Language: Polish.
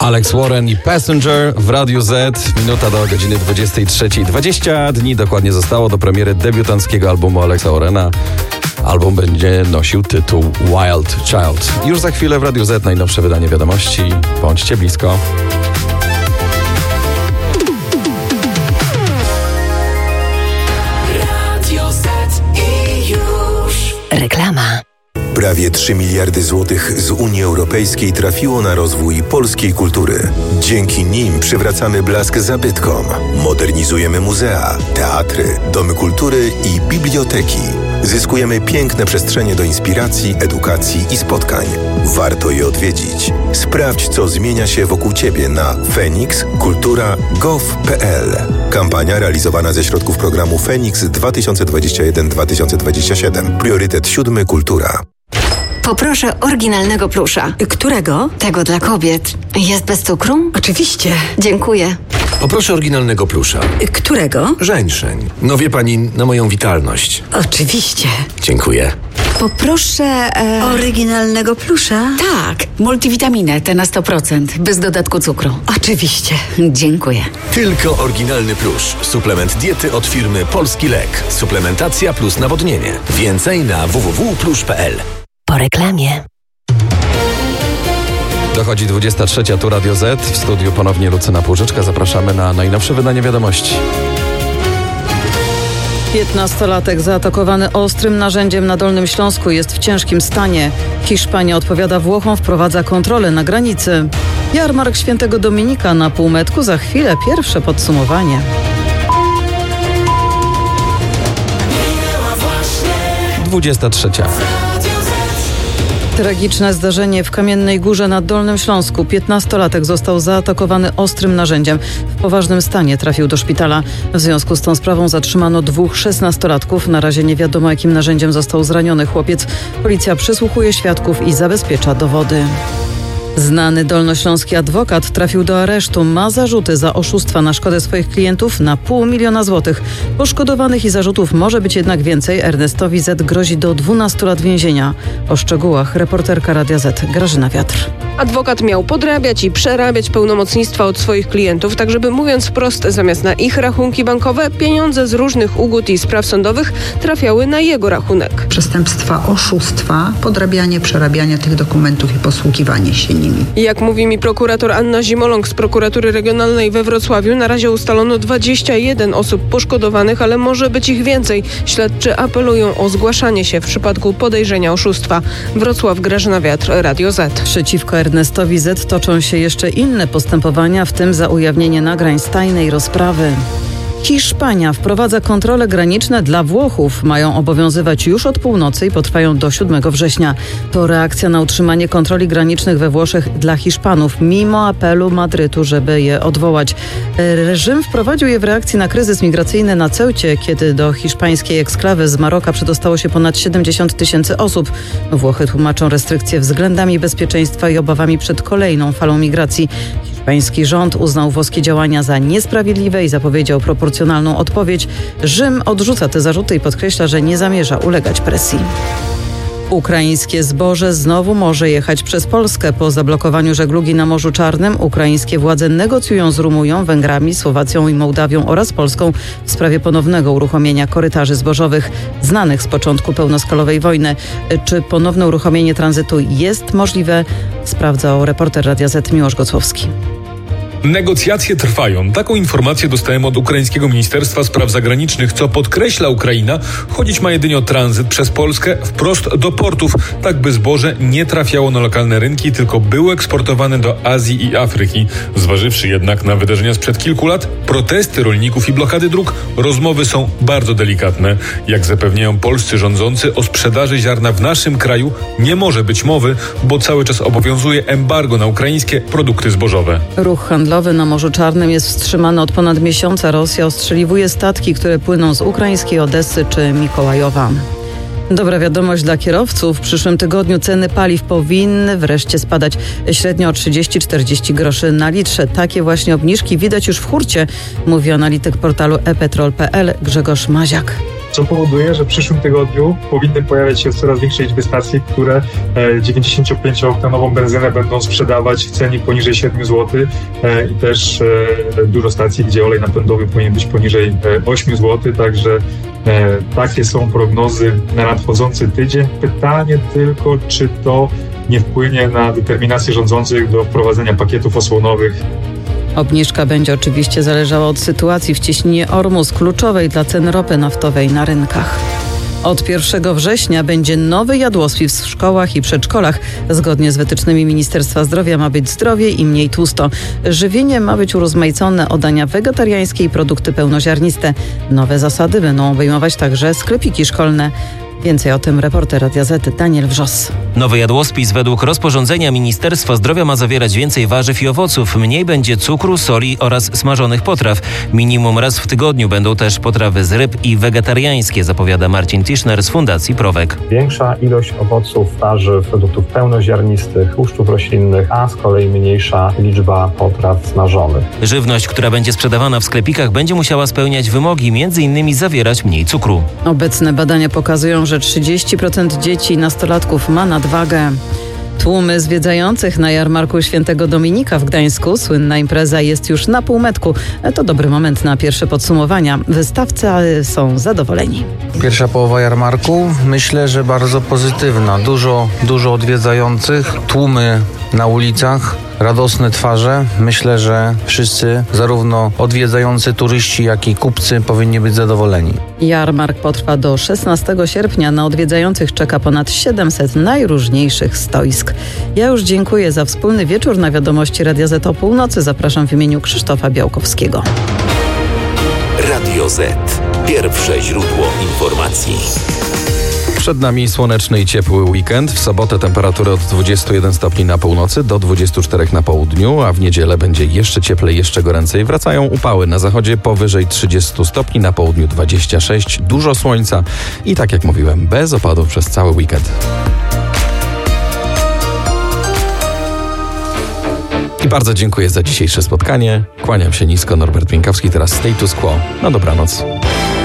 Alex Warren i Passenger w Radiu Z. Minuta do godziny 23:00. 20 dni dokładnie zostało do premiery debiutanckiego albumu Alexa Warrena. Album będzie nosił tytuł Wild Child. Już za chwilę w Radiu Z najnowsze wydanie wiadomości. Bądźcie blisko. Radio Z i już. Reklama. Prawie 3 miliardy złotych z Unii Europejskiej trafiło na rozwój polskiej kultury. Dzięki nim przywracamy blask zabytkom, modernizujemy muzea, teatry, domy kultury i biblioteki. Zyskujemy piękne przestrzenie do inspiracji, edukacji i spotkań. Warto je odwiedzić. Sprawdź, co zmienia się wokół Ciebie na fenixkultura.gov.pl. Kampania realizowana ze środków programu Fenix 2021-2027. Priorytet 7. Kultura. Poproszę oryginalnego plusza. Którego? Tego dla kobiet. Jest bez cukru? Oczywiście. Dziękuję. Poproszę oryginalnego plusza. Którego? Żeńszeń. No wie pani, na moją witalność. Oczywiście. Dziękuję. Poproszę oryginalnego plusza. Tak, multivitaminę, te na 100%, bez dodatku cukru. Oczywiście. Dziękuję. Tylko oryginalny plusz. Suplement diety od firmy Polski Lek. Suplementacja plus nawodnienie. Więcej na www.plusz.pl. Po reklamie. Dochodzi 23:00, tu Radio Z. W studiu ponownie Lucyna Półżyczka. Zapraszamy na najnowsze wydanie wiadomości. 15-latek zaatakowany ostrym narzędziem na Dolnym Śląsku jest w ciężkim stanie. Hiszpania odpowiada Włochom, wprowadza kontrolę na granicy. Jarmark Świętego Dominika na Półmetku. Za chwilę pierwsze podsumowanie. 23:00. Tragiczne zdarzenie w Kamiennej Górze na Dolnym Śląsku. 15-latek został zaatakowany ostrym narzędziem. W poważnym stanie trafił do szpitala. W związku z tą sprawą zatrzymano 2 16-latków. Na razie nie wiadomo, jakim narzędziem został zraniony chłopiec. Policja przysłuchuje świadków i zabezpiecza dowody. Znany dolnośląski adwokat trafił do aresztu. Ma zarzuty za oszustwa na szkodę swoich klientów na $500 000 złotych. Poszkodowanych i zarzutów może być jednak więcej. Ernestowi Z grozi do 12 lat więzienia. O szczegółach reporterka Radia Z Grażyna Wiatr. Adwokat miał podrabiać i przerabiać pełnomocnictwa od swoich klientów, tak żeby, mówiąc wprost, zamiast na ich rachunki bankowe, pieniądze z różnych ugód i spraw sądowych trafiały na jego rachunek. Przestępstwa oszustwa, podrabianie, przerabianie tych dokumentów i posługiwanie się nimi. Jak mówi mi prokurator Anna Zimoląg z prokuratury regionalnej we Wrocławiu, na razie ustalono 21 osób poszkodowanych, ale może być ich więcej. Śledczy apelują o zgłaszanie się w przypadku podejrzenia oszustwa. Wrocław, Grażyna Wiatr, Radio Z. Przeciwko Ernestowi Z toczą się jeszcze inne postępowania, w tym za ujawnienie nagrań z tajnej rozprawy. Hiszpania wprowadza kontrole graniczne dla Włochów. Mają obowiązywać już od północy i potrwają do 7 września. To reakcja na utrzymanie kontroli granicznych we Włoszech dla Hiszpanów, mimo apelu Madrytu, żeby je odwołać. Reżim wprowadził je w reakcji na kryzys migracyjny na Ceucie, kiedy do hiszpańskiej eksklawy z Maroka przedostało się ponad 70 000 osób. Włochy tłumaczą restrykcje względami bezpieczeństwa i obawami przed kolejną falą migracji. Hiszpański rząd uznał włoskie działania za niesprawiedliwe i zapowiedział proporcjonalną odpowiedź. Rzym odrzuca te zarzuty i podkreśla, że nie zamierza ulegać presji. Ukraińskie zboże znowu może jechać przez Polskę. Po zablokowaniu żeglugi na Morzu Czarnym ukraińskie władze negocjują z Rumunią, Węgrami, Słowacją i Mołdawią oraz Polską w sprawie ponownego uruchomienia korytarzy zbożowych znanych z początku pełnoskalowej wojny. Czy ponowne uruchomienie tranzytu jest możliwe? Sprawdzał reporter Radia Z Miłosz Gocłowski. Negocjacje trwają. Taką informację dostałem od ukraińskiego Ministerstwa Spraw Zagranicznych, co podkreśla Ukraina, chodzić ma jedynie o tranzyt przez Polskę wprost do portów, tak by zboże nie trafiało na lokalne rynki, tylko było eksportowane do Azji i Afryki. Zważywszy jednak na wydarzenia sprzed kilku lat, protesty rolników i blokady dróg, rozmowy są bardzo delikatne. Jak zapewniają polscy rządzący, o sprzedaży ziarna w naszym kraju nie może być mowy, bo cały czas obowiązuje embargo na ukraińskie produkty zbożowe. Ruch handlowy na Morzu Czarnym jest wstrzymany od ponad miesiąca. Rosja ostrzeliwuje statki, które płyną z ukraińskiej Odessy czy Mikołajowa. Dobra wiadomość dla kierowców. W przyszłym tygodniu ceny paliw powinny wreszcie spadać średnio o 30-40 groszy na litrze. Takie właśnie obniżki widać już w hurcie, mówi analityk portalu ePetrol.pl Grzegorz Maziak. Co powoduje, że w przyszłym tygodniu powinny pojawiać się coraz większej liczby stacji, które 95-oktanową benzynę będą sprzedawać w cenie poniżej 7 zł i też dużo stacji, gdzie olej napędowy powinien być poniżej 8 zł, także takie są prognozy na nadchodzący tydzień. Pytanie tylko, czy to nie wpłynie na determinację rządzących do wprowadzenia pakietów osłonowych. Obniżka będzie oczywiście zależała od sytuacji w cieśninie Ormus, kluczowej dla cen ropy naftowej na rynkach. Od 1 września będzie nowy jadłospis w szkołach i przedszkolach. Zgodnie z wytycznymi Ministerstwa Zdrowia ma być zdrowiej i mniej tłusto. Żywienie ma być urozmaicone o dania wegetariańskie i produkty pełnoziarniste. Nowe zasady będą obejmować także sklepiki szkolne. Więcej o tym reporter Radia Z Daniel Wrzos. Nowy jadłospis według rozporządzenia Ministerstwa Zdrowia ma zawierać więcej warzyw i owoców, mniej będzie cukru, soli oraz smażonych potraw. Minimum raz w tygodniu będą też potrawy z ryb i wegetariańskie, zapowiada Marcin Tischner z Fundacji Prowek. Większa ilość owoców, warzyw, produktów pełnoziarnistych, tłuszczów roślinnych, a z kolei mniejsza liczba potraw smażonych. Żywność, która będzie sprzedawana w sklepikach, będzie musiała spełniać wymogi, m.in. zawierać mniej cukru. Obecne badania pokazują, że 30% dzieci i nastolatków ma nadwagę. Tłumy zwiedzających na jarmarku Świętego Dominika w Gdańsku. Słynna impreza jest już na półmetku. To dobry moment na pierwsze podsumowania. Wystawcy są zadowoleni. Pierwsza połowa jarmarku myślę, że bardzo pozytywna. Dużo odwiedzających, tłumy na ulicach, radosne twarze. Myślę, że wszyscy, zarówno odwiedzający turyści, jak i kupcy, powinni być zadowoleni. Jarmark potrwa do 16 sierpnia. Na odwiedzających czeka ponad 700 najróżniejszych stoisk. Ja już dziękuję za wspólny wieczór na Wiadomości Radia Z o północy. Zapraszam w imieniu Krzysztofa Białkowskiego. Radio Z. Pierwsze źródło informacji. Przed nami słoneczny i ciepły weekend. W sobotę temperatury od 21 stopni na północy do 24 na południu, a w niedzielę będzie jeszcze cieplej, jeszcze goręcej. Wracają upały na zachodzie powyżej 30 stopni, na południu 26, dużo słońca i tak jak mówiłem, bez opadów przez cały weekend. I bardzo dziękuję za dzisiejsze spotkanie. Kłaniam się nisko, Norbert Pienkowski, teraz Status Quo. Na dobranoc.